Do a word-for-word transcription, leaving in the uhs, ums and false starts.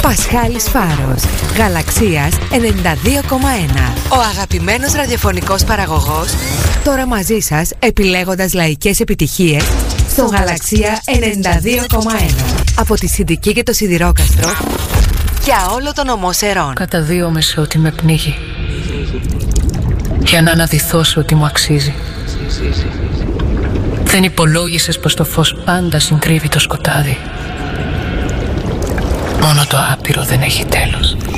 Πασχάλης Φάρος, Γαλαξίας ενενήντα δύο κόμμα ένα. Ο αγαπημένος ραδιοφωνικός παραγωγός, τώρα μαζί σας επιλέγοντας λαϊκές επιτυχίες στο Γαλαξία ενενήντα δύο κόμμα ένα. Από τη Συντική και το Σιδηρόκαστρο για όλο τον ομό Σερών. Καταδύομαι σε ό,τι με πνίγει, για να αναδυθώ σε ό,τι μου αξίζει. Δεν υπολόγισες πως το φως πάντα συγκρύβει το σκοτάδι. Μόνο το άπειρο δεν έχει τέλος.